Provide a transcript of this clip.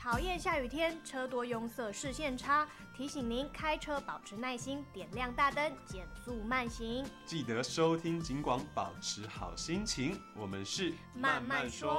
讨厌下雨天，车多拥塞，视线差，提醒您开车保持耐心，点亮大灯，减速慢行。 记得收听警广，保持好心情。我们是慢慢说。